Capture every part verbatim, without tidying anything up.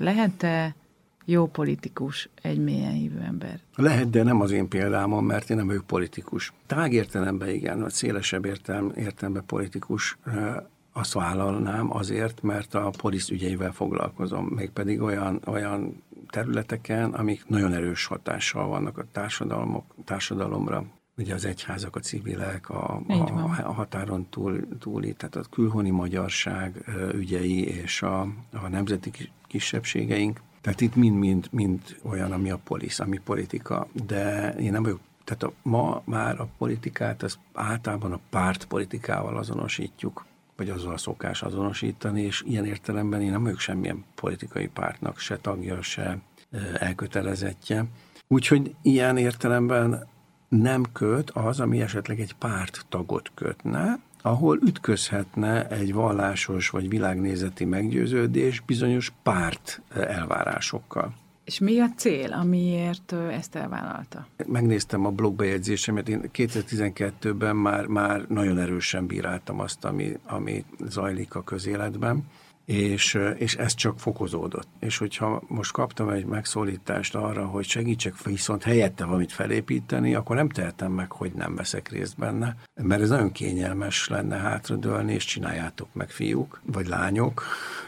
lehet-e jó politikus egy mélyen hívő ember? Lehet, de nem az én példámon, mert én nem vagyok politikus. Tág értelemben igen, vagy szélesebb értelem, értelemben politikus, azt vállalnám azért, mert a polisz ügyeivel foglalkozom, mégpedig olyan, olyan területeken, amik nagyon erős hatással vannak a társadalmok, társadalomra. Ugye az egyházak, a civilek, a, a, a határon túl, túli, tehát a külhoni magyarság ügyei és a, a nemzeti kisebbségeink. Tehát itt mind-mind mind olyan, ami a polisz, ami politika. De én nem vagyok, tehát a, ma már a politikát az általában a pártpolitikával azonosítjuk, vagy azzal szokás azonosítani, és ilyen értelemben én nem vagyok semmilyen politikai pártnak, se tagja, se elkötelezettje. Úgyhogy ilyen értelemben nem köt az, ami esetleg egy párttagot kötne, ahol ütközhetne egy vallásos vagy világnézeti meggyőződés bizonyos párt elvárásokkal. És mi a cél, amiért ezt elvállalta? Megnéztem a blogbejegyzésemet, én kétezer-tizenkettőben már, már nagyon erősen bíráltam azt, ami, ami zajlik a közéletben, és, és ez csak fokozódott. És hogyha most kaptam egy megszólítást arra, hogy segítsek viszont helyette valamit felépíteni, akkor nem tehetem meg, hogy nem veszek részt benne, mert ez nagyon kényelmes lenne hátradőlni, és csináljátok meg, fiúk, vagy lányok,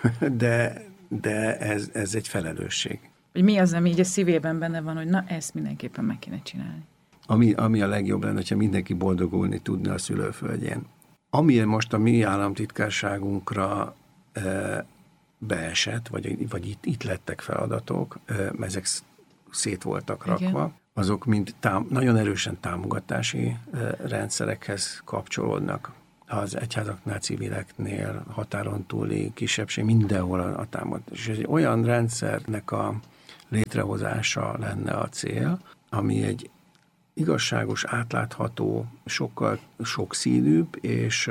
de, de ez, ez egy felelősség. Hogy mi az, ami így a szívében benne van, hogy na, ezt mindenképpen meg kéne csinálni. Ami, ami a legjobb lenne, hogyha mindenki boldogulni tudna a szülőföldjén. Ami most a mi államtitkárságunkra e, beesett, vagy, vagy itt, itt lettek feladatok, e, ezek szét voltak rakva, igen. Azok mind tám, nagyon erősen támogatási e, rendszerekhez kapcsolódnak. Az egyházaknál, civileknél, határon túli kisebbség, mindenhol a, a támogatás. És egy olyan rendszernek a létrehozása lenne a cél, ami egy igazságos, átlátható, sokkal sokszínűbb, és,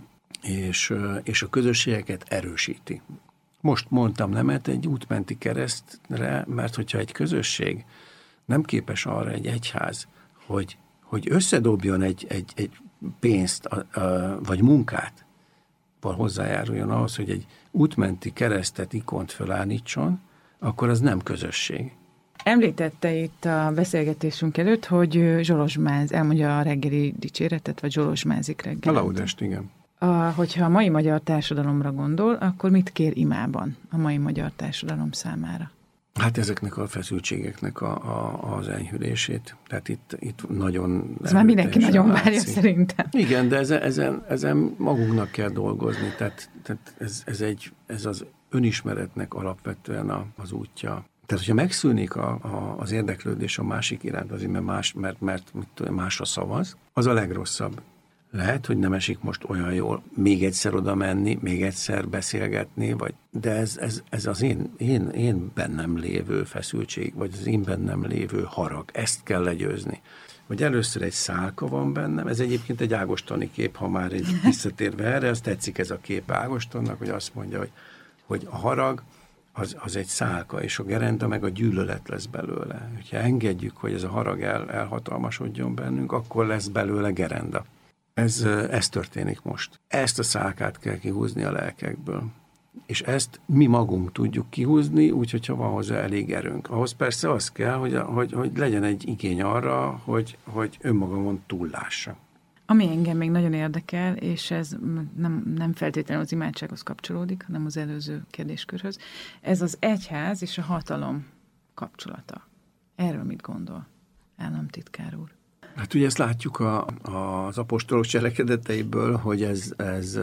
és, és a közösségeket erősíti. Most mondtam nemet egy útmenti keresztre, mert hogyha egy közösség nem képes arra, egy egyház, hogy, hogy összedobjon egy, egy, egy pénzt, a, a, vagy munkát, val hozzájáruljon ahhoz, hogy egy útmenti keresztet, ikont fölállítson, akkor az nem közösség. Említette itt a beszélgetésünk előtt, hogy zsolozsmáz, elmondja a reggeli dicséretet, vagy zsolozsmázik reggel. A laudest, igen. A, hogyha a mai magyar társadalomra gondol, akkor mit kér imában a mai magyar társadalom számára? Hát ezeknek a feszültségeknek a, a, az enyhülését. Tehát itt, itt nagyon... Ez már mindenki nagyon várja szerintem. Igen, de ezen, ezen, ezen magunknak kell dolgozni. Tehát, tehát ez, ez, egy, ez az önismeretnek alapvetően a, az útja. Tehát, hogyha megszűnik a, a, az érdeklődés a másik iránt, azért mert, más, mert, mert mit tudom, másra szavaz, az a legrosszabb. Lehet, hogy nem esik most olyan jól még egyszer oda menni, még egyszer beszélgetni, vagy, de ez, ez, ez az én, én, én bennem lévő feszültség, vagy az én bennem lévő harag. Ezt kell legyőzni. Vagy először egy szálka van bennem, ez egyébként egy ágostoni kép, ha már egy visszatérve erre, az tetszik ez a kép Ágostonnak, hogy azt mondja, hogy, hogy a harag az, az egy szálka, és a gerenda meg a gyűlölet lesz belőle. Ha engedjük, hogy ez a harag el, elhatalmasodjon bennünk, akkor lesz belőle gerenda. Ez, ez történik most. Ezt a szálkát kell kihúzni a lelkekből. És ezt mi magunk tudjuk kihúzni, úgyhogy ha van hozzá elég erőnk. Ahhoz persze az kell, hogy, hogy, hogy legyen egy igény arra, hogy, hogy önmagamon túllássa. Ami engem még nagyon érdekel, és ez nem, nem feltétlenül az imádsághoz kapcsolódik, hanem az előző kérdéskörhöz, ez az egyház és a hatalom kapcsolata. Erről mit gondol, államtitkár úr? Hát ugye ezt látjuk a, a, az apostolok cselekedeteiből, hogy ez, ez,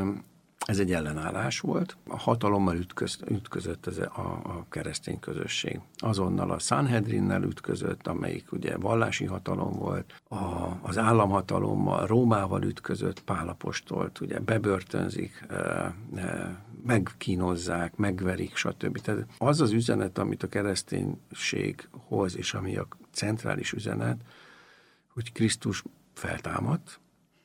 ez egy ellenállás volt. A hatalommal ütköz, ütközött ez a, a keresztény közösség. Azonnal a Sanhedrinnel ütközött, amelyik ugye vallási hatalom volt. A, az államhatalommal, Rómával ütközött, Pál apostolt, ugye bebörtönzik, megkínozzák, megverik, stb. Tehát az az üzenet, amit a kereszténység hoz, és ami a centrális üzenet, hogy Krisztus feltámadt,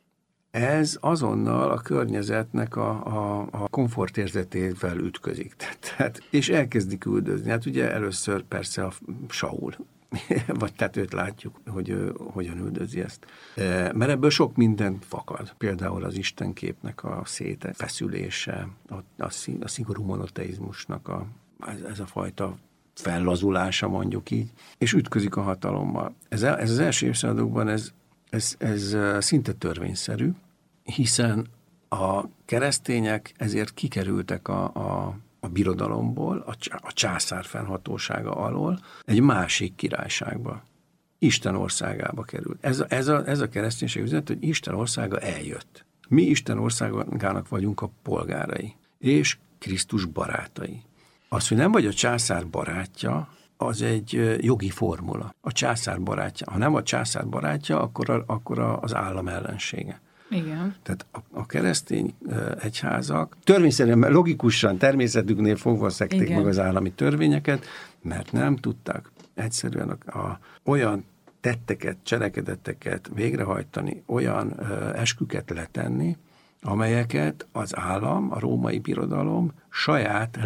ez azonnal a környezetnek a, a, a komfortérzetével ütközik. Tehát, és elkezdik üldözni. Hát ugye először persze a Saul, vagy tehát őt látjuk, hogy ő hogyan üldözi ezt. Mert ebből sok minden fakad. Például az istenképnek a szétfeszülése, a, a, a szigorú monoteizmusnak a ez, ez a fajta fellazulása, mondjuk így, és ütközik a hatalommal. Ez, ez az első évszázadokban ez, ez, ez szinte törvényszerű, hiszen a keresztények ezért kikerültek a, a, a birodalomból, a, a császár fennhatósága alól egy másik királyságba. Isten országába került. Ez a, ez a, ez a kereszténység üzenet, hogy Isten országa eljött. Mi Isten országának vagyunk a polgárai, és Krisztus barátai. Az, hogy nem vagy a császár barátja, az egy jogi formula. A császár barátja. Ha nem a császár barátja, akkor, a, akkor a, az állam ellensége. Igen. Tehát a, a keresztény egyházak törvényszerűen, logikusan, természetüknél fogva szekték Igen. meg az állami törvényeket, mert nem tudták egyszerűen a, a, olyan tetteket, cselekedeteket végrehajtani, olyan ö, esküket letenni, amelyeket az állam, a római birodalom saját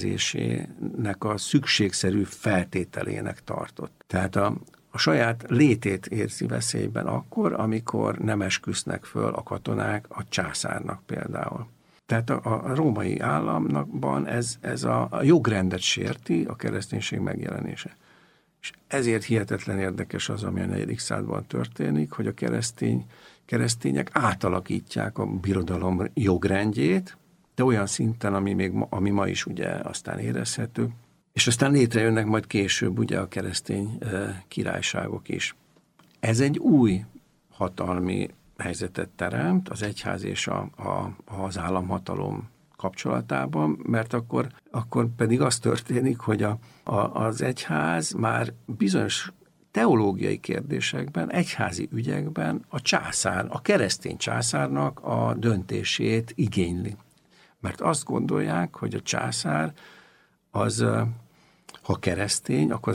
létezésének a szükségszerű feltételének tartott. Tehát a, a saját létét érzi veszélyben akkor, amikor nem esküsznek föl a katonák a császárnak például. Tehát a, a római államban ez, ez a, a jogrendet sérti, a kereszténység megjelenése. És ezért hihetetlen érdekes az, ami a negyedik században történik, hogy a keresztény, keresztények átalakítják a birodalom jogrendjét, de olyan szinten, ami, még ma, ami ma is ugye aztán érezhető, és aztán létrejönnek majd később ugye a keresztény e, királyságok is. Ez egy új hatalmi helyzetet teremt az egyház és a, a, az államhatalom kapcsolatában, mert akkor, akkor pedig az történik, hogy a, a, az egyház már bizonyos teológiai kérdésekben, egyházi ügyekben a császár, a keresztény császárnak a döntését igényli. Mert azt gondolják, hogy a császár az, ha keresztény, akkor